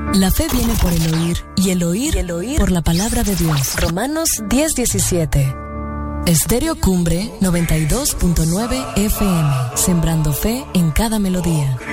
La fe viene por el oír, y el oír por la palabra de Dios. Romanos 10:17. Estéreo Cumbre 92.9 FM, sembrando fe en cada melodía.